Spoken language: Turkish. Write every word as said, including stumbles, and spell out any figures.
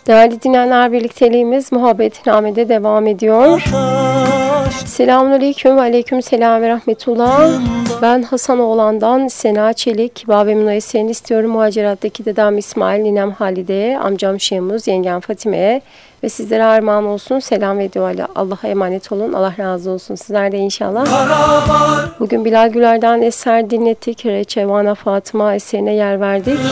Değerli dinleyenler, birlikteliğimiz Muhabbetname'de devam ediyor. Selamünaleyküm ve aleyküm selam ve rahmetullah. Ben Hasanoğlan'dan Sena Çelik. Babemin eserini istiyorum. Muhacirat'taki dedem İsmail, ninem Halide'ye, amcam Şemuz, yengem Fatime'ye ve sizlere armağan olsun. Selam ve duayla Allah'a emanet olun. Allah razı olsun. Sizler de inşallah. Bugün Bilal Güler'den eser dinlettik. Reçevana Fatıma eserine yer verdik.